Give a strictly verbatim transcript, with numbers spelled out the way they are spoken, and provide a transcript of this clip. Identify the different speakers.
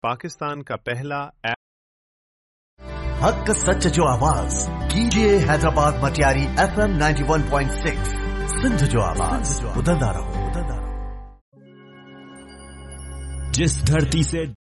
Speaker 1: पाकिस्तान का पहला ऐप।
Speaker 2: हक सच जो आवाज कीजिए Hyderabad Matiari F M ninety one point six Sindh जो आवाज उदंदा रहो।
Speaker 3: जिस धरती से